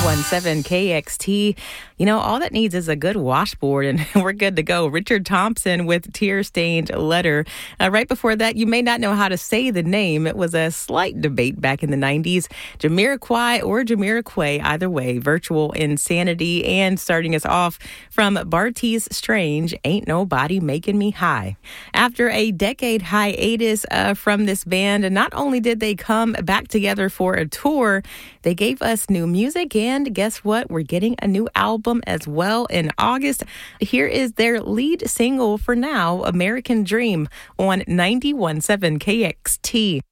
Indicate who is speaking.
Speaker 1: 91.7 KXT. You know, all that needs is a good washboard and we're good to go. Richard Thompson with Tear-Stained Letter. Right before that, you may not know how to say the name. It was a slight debate back in the 90s. Jamiroquai or Jamiroquai, either way, Virtual Insanity. And starting us off from Bartees Strange, Ain't Nobody Making Me High. After a decade hiatus from this band, not only did they come back together for a tour, they gave us new music, and guess what? We're getting a new album as well in August. Here is their lead single for now, American Dream, on 91.7 KXT.